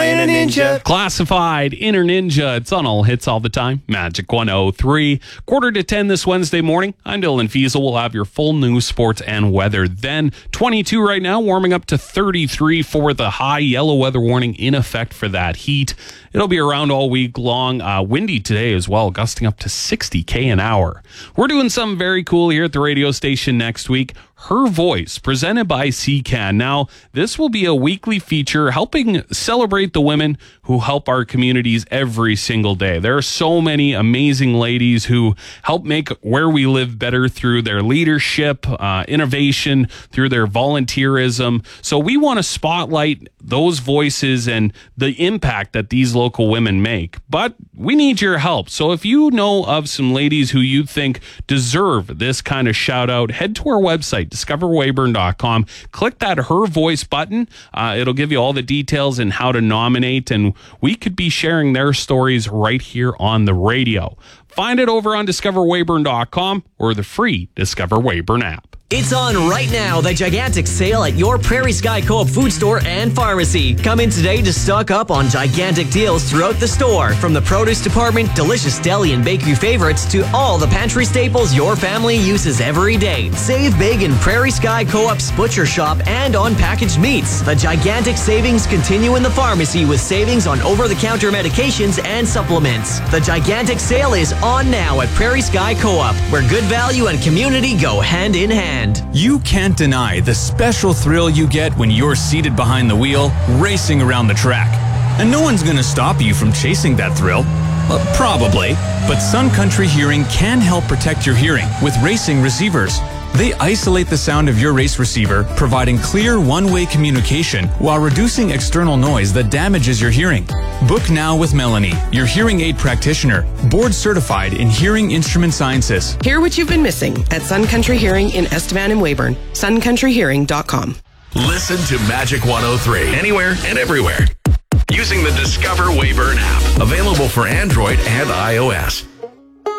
Inner Ninja. Classified, Inner Ninja. It's on all hits all the time. Magic 103. 9:45 this Wednesday morning. I'm Dylan Fiesel. We'll have your full news, sports, and weather then. 22 right now, warming up to 33 for the high. Yellow weather warning in effect for that heat. It'll be around all week long. Windy today as well, gusting up to 60 an hour. We're doing something very cool here at the radio station next week. Her Voice, presented by CCAN. Now, this will be a weekly feature helping celebrate the women who help our communities every single day. There are so many amazing ladies who help make where we live better through their leadership, innovation, through their volunteerism. So we want to spotlight those voices and the impact that these local women make. But we need your help. So if you know of some ladies who you think deserve this kind of shout out, head to our website, discoverweyburn.com. Click that Her Voice button. It'll give you all the details and how to nominate, and we could be sharing their stories right here on the radio. Find it over on discoverweyburn.com or the free Discover Weyburn app. It's on right now, the gigantic sale at your Prairie Sky Co-op food store and pharmacy. Come in today to stock up on gigantic deals throughout the store. From the produce department, delicious deli and bakery favorites, to all the pantry staples your family uses every day. Save big in Prairie Sky Co-op's butcher shop and on packaged meats. The gigantic savings continue in the pharmacy with savings on over-the-counter medications and supplements. The gigantic sale is on now at Prairie Sky Co-op, where good value and community go hand in hand. You can't deny the special thrill you get when you're seated behind the wheel, racing around the track. And no one's going to stop you from chasing that thrill. Probably. But Sun Country Hearing can help protect your hearing with racing receivers. They isolate the sound of your race receiver, providing clear one-way communication while reducing external noise that damages your hearing. Book now with Melanie, your hearing aid practitioner, board certified in hearing instrument sciences. Hear what you've been missing at Sun Country Hearing in Estevan and Weyburn. suncountryhearing.com. Listen to Magic 103 anywhere and everywhere using the Discover Weyburn app. Available for Android and iOS.